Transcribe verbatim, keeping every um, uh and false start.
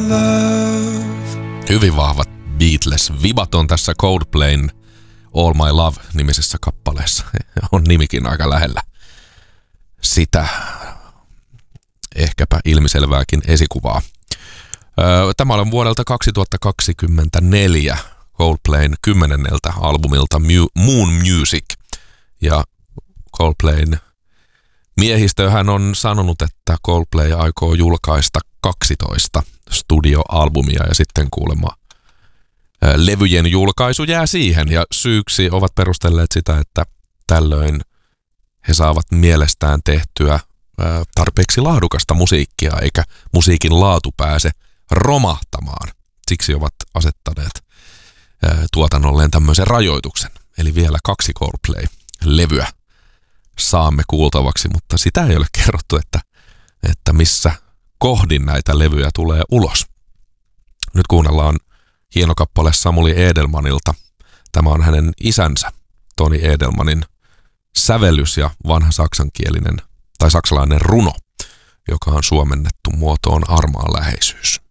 love. Hyvin vahvat Beatles-vibat on tässä Coldplayn All My Love-nimisessä kappaleessa. On nimikin aika lähellä sitä ehkäpä ilmiselvääkin esikuvaa. Tämä on vuodelta kaksituhattakaksikymmentäneljä Coldplayn kymmenenneltä albumilta Moon Music. Ja Coldplayn miehistöhän on sanonut, että Coldplay aikoo julkaista kaksitoista studioalbumia ja sitten kuulemma levyjen julkaisu jää siihen. Ja syyksi ovat perustelleet sitä, että tällöin he saavat mielestään tehtyä tarpeeksi laadukasta musiikkia, eikä musiikin laatu pääse romahtamaan. Siksi ovat asettaneet tuotannolleen tämmöisen rajoituksen. Eli vielä kaksi Coldplay-levyä saamme kuultavaksi, mutta sitä ei ole kerrottu, että, että missä kohdin näitä levyjä tulee ulos. Nyt kuunnellaan hieno kappale Samuli Edelmanilta. Tämä on hänen isänsä, Toni Edelmanin sävellys ja vanha saksankielinen tai saksalainen runo, joka on suomennettu muotoon Armaan läheisyys.